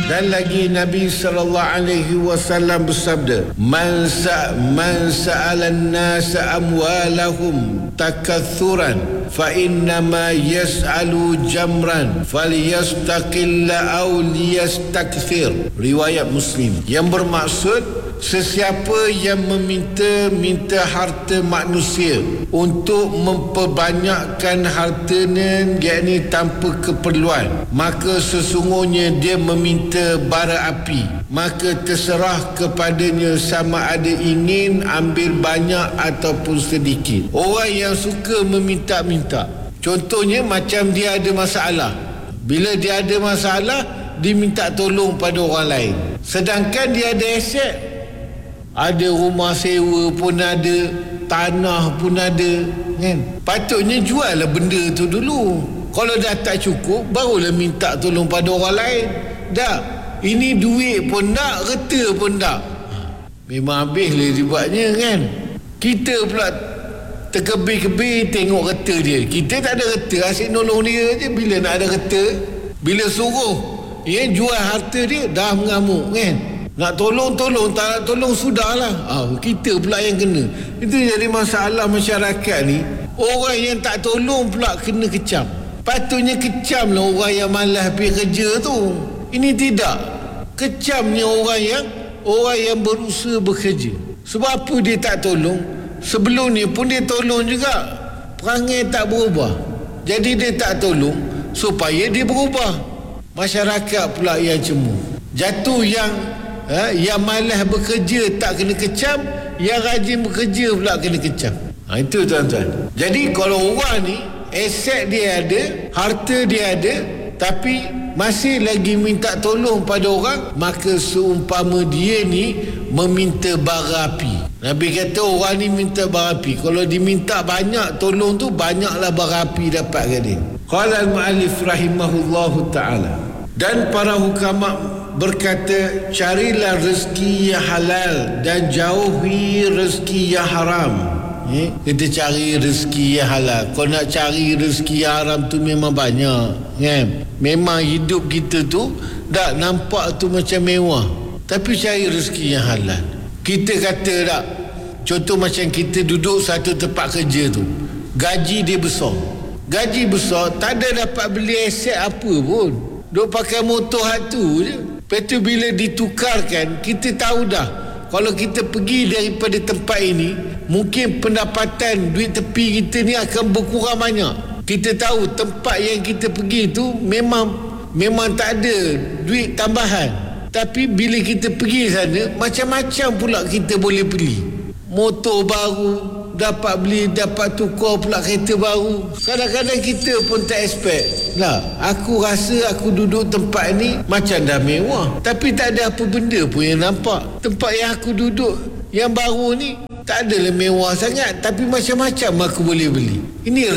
Dan lagi Nabi SAW bersabda, Man sa'ala an-nasa amwalahum takathuran fa innama yas'alu jamran falyastaqilla aw liyastakthir. Riwayat Muslim. Yang bermaksud, sesiapa yang minta harta manusia untuk memperbanyakkan hartanya, yakni tanpa keperluan, maka sesungguhnya dia meminta bara api. Maka terserah kepadanya sama ada ingin ambil banyak ataupun sedikit. Orang yang suka meminta-minta, contohnya macam dia ada masalah. Bila dia ada masalah, dia minta tolong pada orang lain. Sedangkan dia ada aset, ada rumah sewa pun ada, tanah pun ada, kan? Patutnya jual lah benda tu dulu. Kalau dah tak cukup, barulah minta tolong pada orang lain. Dah, ini duit pun tak, reta pun tak. Memang habislah dibuatnya, kan? Kita pula terkebir-kebir tengok reta dia. Kita tak ada reta, asyik nolong dia je. Bila nak ada reta, bila suruh jual harta dia, dah mengamuk, kan? Nak tolong, tak nak tolong, sudahlah. Kita pula yang kena. Itu jadi masalah masyarakat ni. Orang yang tak tolong pula kena kecam. Patutnya kecamlah orang yang malas pergi kerja tu. Ini tidak. Kecamnya orang yang berusaha bekerja. Sebab apa dia tak tolong? Sebelum ni pun dia tolong juga. Perangai tak berubah. Jadi dia tak tolong supaya dia berubah. Masyarakat pula yang cemur. Jatuh yang malas bekerja tak kena kecam, yang rajin bekerja pula kena kecam. Itu tuan-tuan. Jadi kalau orang ni aset dia ada, harta dia ada, tapi masih lagi minta tolong pada orang, maka seumpama dia ni meminta bara api. Nabi kata orang ni minta bara api. Kalau diminta banyak tolong tu, banyaklah bara api dapat ke dia. Qala al-mu'allif rahimahullahu ta'ala. Dan para hukama berkata, carilah rezeki yang halal dan jauhi rezeki yang haram. Kita cari rezeki yang halal. Kalau nak cari rezeki yang haram tu memang banyak, kan? Memang hidup kita tu tak nampak tu macam mewah, tapi cari rezeki yang halal. Kita kata tak, contoh macam kita duduk satu tempat kerja tu, gaji dia besar. Gaji besar, tak ada dapat beli aset apa pun. Duk pakai motor hatu je. Lepas tu bila ditukarkan, kita tahu dah, kalau kita pergi daripada tempat ini, mungkin pendapatan duit tepi kita ni akan berkurang banyak. Kita tahu tempat yang kita pergi tu memang tak ada duit tambahan. Tapi bila kita pergi sana, macam-macam pula kita boleh beli. Motor baru dapat beli, dapat tukar pula kereta baru. Kadang-kadang kita pun tak expect lah. Aku rasa aku duduk tempat ni macam dah mewah, tapi tak ada apa benda pun yang nampak. Tempat yang aku duduk yang baru ni tak adalah mewah sangat, tapi macam-macam aku boleh beli. Ini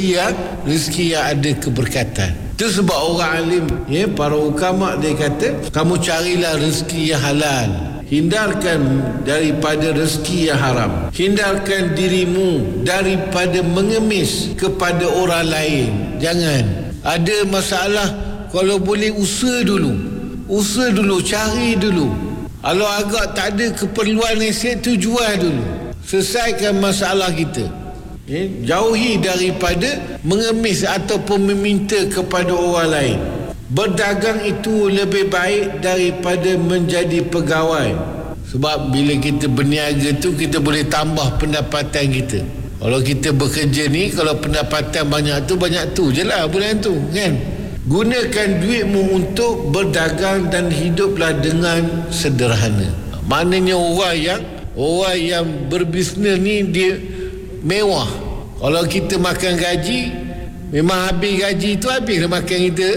rezeki yang ada keberkatan. Itu sebab orang alim, para ulama dia kata, kamu carilah rezeki yang halal. Hindarkan daripada rezeki yang haram. Hindarkan dirimu daripada mengemis kepada orang lain. Jangan. Ada masalah, kalau boleh usaha dulu, cari dulu. Kalau agak tak ada keperluan aset tu, jual dulu. Selesaikan masalah kita. Jauhi daripada mengemis ataupun meminta kepada orang lain. Berdagang itu lebih baik daripada menjadi pegawai. Sebab bila kita berniaga tu, kita boleh tambah pendapatan kita. Kalau kita bekerja ni, kalau pendapatan banyak tu je lah bulan tu, kan? Gunakan duitmu untuk berdagang dan hiduplah dengan sederhana. Maknanya orang yang berbisnes ni dia mewah. Kalau kita makan gaji, memang habis gaji tu, habislah makan kita.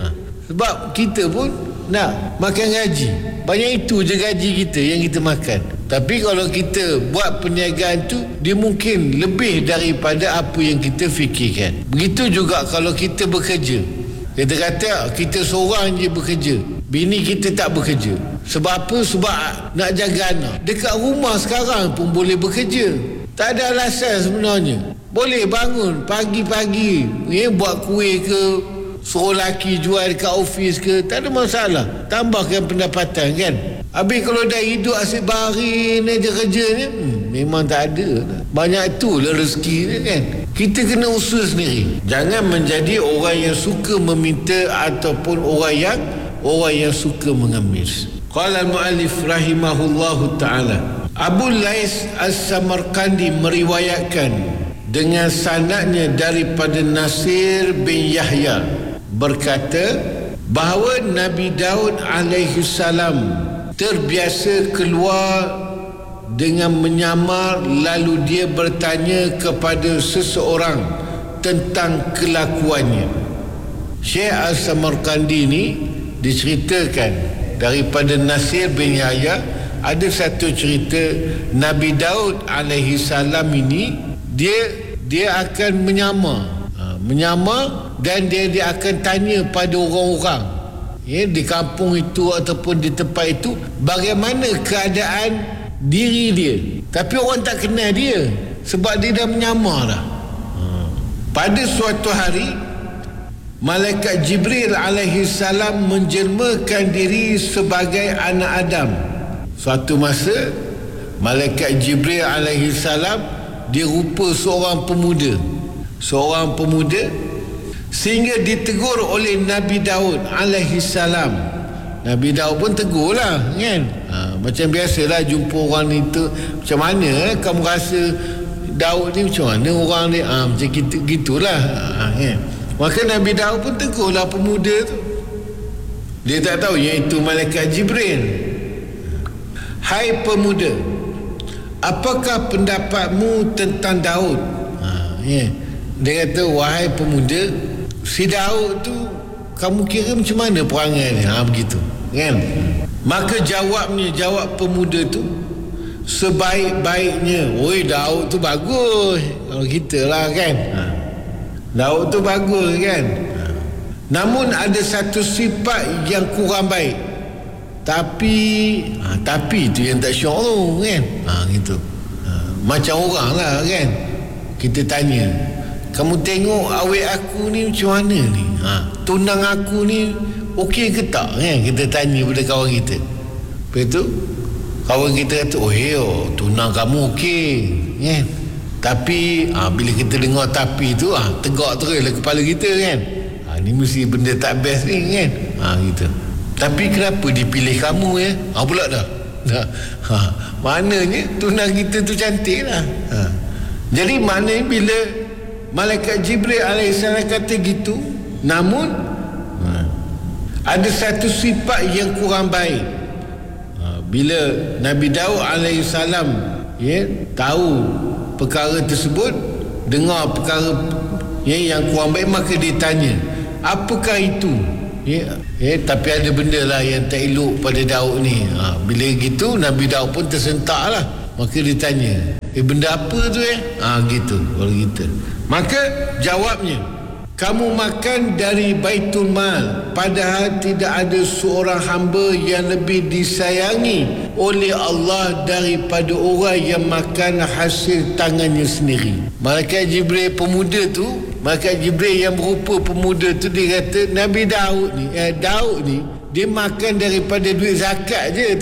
Sebab kita pun nak makan gaji. Banyak itu je gaji kita yang kita makan. Tapi kalau kita buat perniagaan tu, dia mungkin lebih daripada apa yang kita fikirkan. Begitu juga kalau kita bekerja. Kita kata kita seorang je bekerja, bini kita tak bekerja. Sebab apa? Sebab nak jaga anak. Dekat rumah sekarang pun boleh bekerja. Tak ada alasan sebenarnya. Boleh bangun pagi-pagi, buat kuih ke, Suruh laki jual dekat office ke, tak ada masalah. Tambahkan pendapatan kan. Habis kalau dah hidup asyik baring aja kerjanya, memang tak ada. Banyak itulah rezeki dia kan. Kita kena usaha sendiri. Jangan menjadi orang yang suka meminta ataupun orang yang suka mengemis. Qala al-muallif rahimahullahu ta'ala, Abu Lais As-Samarkandi meriwayatkan dengan sanadnya daripada Nasir bin Yahya berkata bahawa Nabi Daud alaihi salam terbiasa keluar dengan menyamar, lalu dia bertanya kepada seseorang tentang kelakuannya. Syekh Al-Samarkandi ni diceritakan daripada Nasir bin Yahya, ada satu cerita Nabi Daud alaihi salam ini dia akan menyamar dan dia akan tanya pada orang-orang di kampung itu ataupun di tempat itu bagaimana keadaan diri dia, tapi orang tak kenal dia sebab dia dah menyamar dah. Pada suatu hari Malaikat Jibril alaihi salam menjelmakan diri sebagai anak Adam. Suatu masa Malaikat Jibril alaihi salam dia rupa seorang pemuda sehingga ditegur oleh Nabi Daud alaihi salam. Nabi Daud pun tegurlah kan. Macam biasalah jumpa orang ni tu, macam mana kamu rasa Daud ni, macam mana orang ni, macam gitulah kan. Maka Nabi Daud pun tegurlah pemuda tu. Dia tak tahu iaitu Malaikat Jibril. Hai pemuda, apakah pendapatmu tentang Daud? Dia kata, wahai pemuda, si Daud tu kamu kira macam mana perangai dia? Begitu kan. Maka jawab pemuda tu sebaik-baiknya. Oi, Daud tu bagus. Kalau kita lah kan, Daud tu bagus kan. Namun ada satu sifat yang kurang baik. Tapi tu yang tak syok tu kan. Gitu. Macam orang lah kan. Kita tanya, kamu tengok awet aku ni macam mana ni? Tunang aku ni okey ke tak kan? Kita tanya pada kawan kita. Lepas tu kawan kita kata, tunang kamu okey kan. Tapi bila kita dengar tapi tu tegak terus lah kepala kita kan. Ni mesti benda tak best ni kan. Gitu. Tapi kenapa dipilih kamu ya? Pula dah. Maknanya tunang kita tu cantik lah. Jadi maknanya bila Malaikat Jibril alaihissalam kata gitu, namun ada satu sifat yang kurang baik. Bila Nabi Daud alaihissalam tahu perkara tersebut, dengar perkara yang kurang baik, maka dia tanya, apakah itu? Tapi ada benda lah yang tak elok pada Daud ni. Bila gitu Nabi Daud pun tersentak lah. Maka dia tanya, benda apa tu gitu kalau kita. Maka jawabnya, kamu makan dari Baitul Mal, padahal tidak ada seorang hamba yang lebih disayangi oleh Allah daripada orang yang makan hasil tangannya sendiri. Malaikat Jibril pemuda tu, Malaikat Jibril yang berupa pemuda tu, dia kata Nabi Daud ni dia makan daripada duit zakat je.